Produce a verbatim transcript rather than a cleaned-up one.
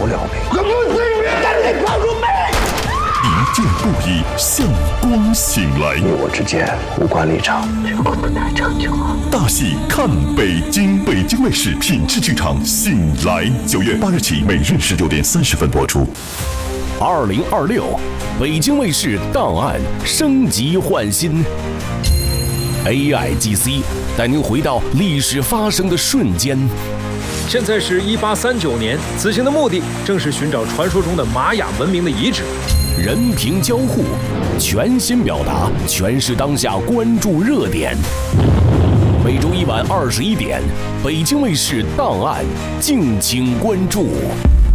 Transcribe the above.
了没？ 可不对面，赶紧放出妹！ 一见不已，向光醒来。 你我之间无关立场， 如果不能长久， 大戏看北京，北京卫视品质剧场醒来，九月八日起，每日十九点三十分播出。 二零二六，北京卫视档案升级换新 ，A I G C 带您回到历史发生的瞬间。 现在是一八三九年，此行的目的正是寻找传说中的玛雅文明的遗址。 人屏交互，全新表达，诠释当下关注热点。每周一晚二十一点，北京卫视档案，敬请关注。